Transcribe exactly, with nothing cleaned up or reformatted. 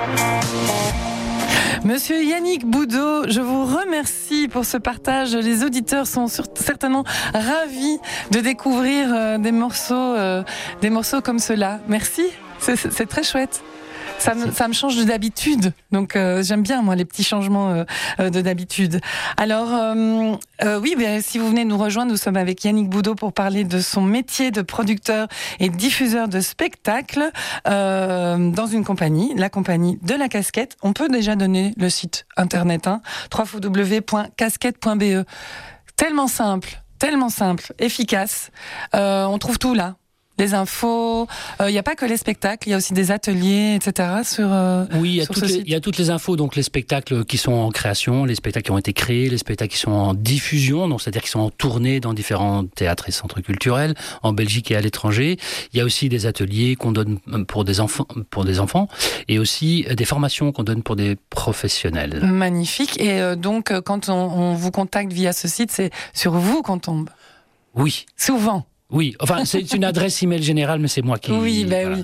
Monsieur Yannick Boudot, je vous remercie pour ce partage. Les auditeurs sont certainement ravis de découvrir euh, des morceaux, euh, des morceaux comme cela. Merci, c'est, c'est très chouette. Ça me, ça me change de d'habitude, donc euh, j'aime bien moi les petits changements euh, euh, de d'habitude. Alors euh, euh, oui, ben, si vous venez nous rejoindre, nous sommes avec Yannick Boudot pour parler de son métier de producteur et diffuseur de spectacles euh, dans une compagnie, la compagnie de la Casquette. On peut déjà donner le site internet, hein, w w w point casquette point b e. Tellement simple, tellement simple, efficace. Euh, on trouve tout là. Les infos, il euh, n'y a pas que les spectacles, il y a aussi des ateliers, et cetera. Sur, euh, oui, il y, a sur toutes ce les, site. il y a toutes les infos, donc les spectacles qui sont en création, les spectacles qui ont été créés, les spectacles qui sont en diffusion, donc c'est-à-dire qui sont en tournée dans différents théâtres et centres culturels, en Belgique et à l'étranger. Il y a aussi des ateliers qu'on donne pour des enfants, pour des enfants, et aussi des formations qu'on donne pour des professionnels. Magnifique. Et euh, donc, quand on, on vous contacte via ce site, c'est sur vous qu'on tombe. Oui. Souvent. Oui, enfin, c'est une adresse email générale, mais c'est moi qui... Oui, ben voilà. oui.